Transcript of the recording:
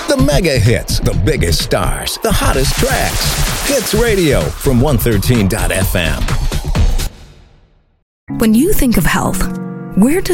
The mega hits, the biggest stars, the hottest tracks. Hits Radio from 113.fm. When you think of health, where does